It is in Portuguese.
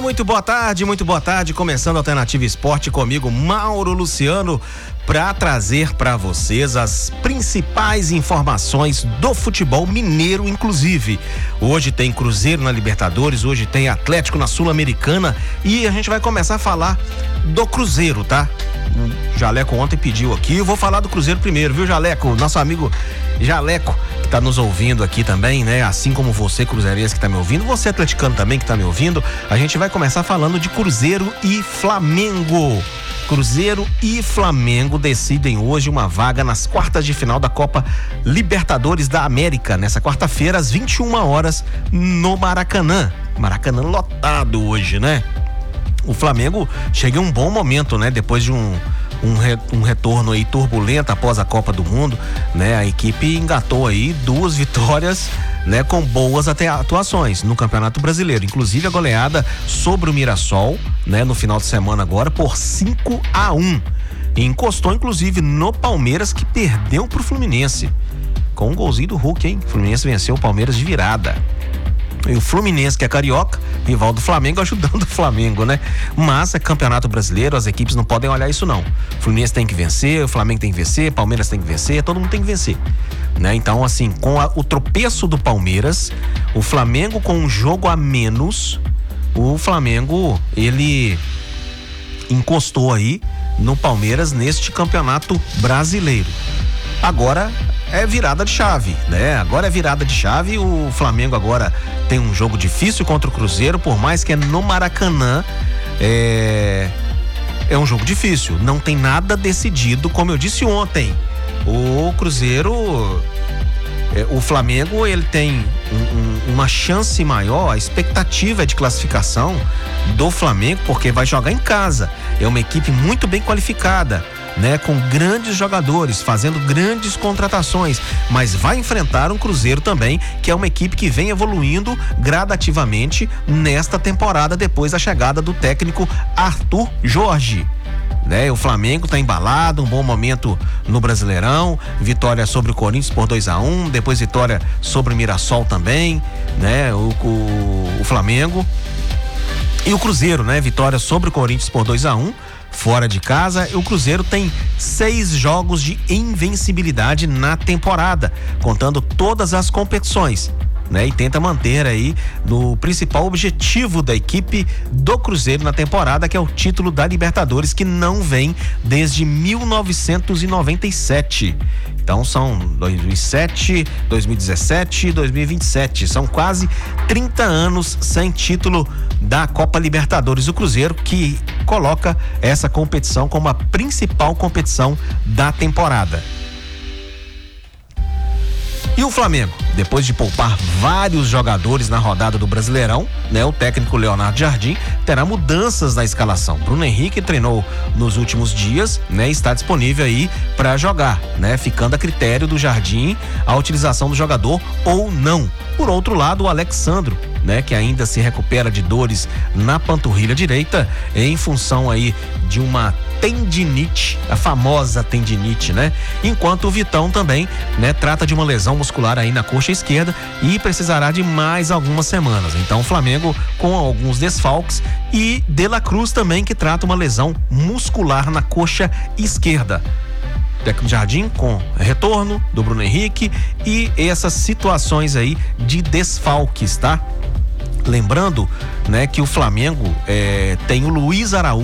muito boa tarde, começando a Alternativa Esporte comigo, Mauro Luciano, para trazer para vocês as principais informações do futebol mineiro, inclusive. Hoje tem Cruzeiro na Libertadores, hoje tem Atlético na Sul-Americana e a gente vai começar a falar do Cruzeiro, tá? O Jaleco ontem pediu aqui, eu vou falar do Cruzeiro primeiro, viu, Jaleco? Nosso amigo Jaleco, que tá nos ouvindo aqui também, né? Assim como você, cruzeirense, que tá me ouvindo, você, atleticano também, que tá me ouvindo, a gente vai começar falando de Cruzeiro e Flamengo. Cruzeiro e Flamengo decidem hoje uma vaga nas quartas de final da Copa Libertadores da América, nessa quarta-feira, às 21 horas, no Maracanã. Maracanã lotado hoje, né? O Flamengo chega em um bom momento, né? Depois de um retorno aí turbulento após a Copa do Mundo, né? A equipe engatou aí 2 vitórias, né? Com boas atuações no Campeonato Brasileiro, inclusive a goleada sobre o Mirassol, né? No final de semana agora por 5-1. E encostou inclusive no Palmeiras, que perdeu pro Fluminense com um golzinho do Hulk, hein? O Fluminense venceu o Palmeiras de virada. E o Fluminense, que é carioca, rival do Flamengo, ajudando o Flamengo, né? Mas é Campeonato Brasileiro, as equipes não podem olhar isso, não. O Fluminense tem que vencer, o Flamengo tem que vencer, o Palmeiras tem que vencer, todo mundo tem que vencer, né? Então, assim, com o tropeço do Palmeiras, o Flamengo com um jogo a menos, o Flamengo, ele encostou aí no Palmeiras neste Campeonato Brasileiro. Agora é virada de chave, né? Agora é virada de chave. O Flamengo agora tem um jogo difícil contra o Cruzeiro, por mais que é no Maracanã, é um jogo difícil. Não tem nada decidido, como eu disse ontem. O Cruzeiro, o Flamengo, ele tem uma chance maior, a expectativa é de classificação do Flamengo, porque vai jogar em casa. É uma equipe muito bem qualificada, né, com grandes jogadores, fazendo grandes contratações, mas vai enfrentar um Cruzeiro também, que é uma equipe que vem evoluindo gradativamente nesta temporada, depois da chegada do técnico Arthur Jorge, né? O Flamengo tá embalado, um bom momento no Brasileirão, vitória sobre o Corinthians por 2-1, depois vitória sobre o Mirassol também, né? O Flamengo e o Cruzeiro, né? Vitória sobre o Corinthians por 2-1 fora de casa. O Cruzeiro tem 6 jogos de invencibilidade na temporada, contando todas as competições, né? E tenta manter aí no principal objetivo da equipe do Cruzeiro na temporada, que é o título da Libertadores, que não vem desde 1997. Então são 2007, 2017 e 2027. São quase 30 anos sem título da Copa Libertadores. O Cruzeiro que coloca essa competição como a principal competição da temporada. E o Flamengo, depois de poupar vários jogadores na rodada do Brasileirão, né? O técnico Leonardo Jardim terá mudanças na escalação. Bruno Henrique treinou nos últimos dias, né? Está disponível aí para jogar, né? Ficando a critério do Jardim a utilização do jogador ou não. Por outro lado, o Alexandro, né, que ainda se recupera de dores na panturrilha direita em função aí de uma tendinite, a famosa tendinite, né? Enquanto o Vitão também, né, trata de uma lesão muscular aí na coxa esquerda e precisará de mais algumas semanas. Então o Flamengo com alguns desfalques e De La Cruz também, que trata uma lesão muscular na coxa esquerda. Técnico Jardim com retorno do Bruno Henrique e essas situações aí de desfalques, tá? Lembrando, né, que o Flamengo tem o Luiz Araújo